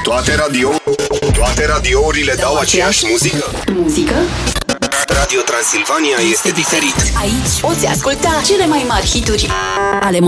Toate radiourile dau aceeași muzică? Radio Transilvania este diferit. Aici poți asculta cele mai mari hituri ale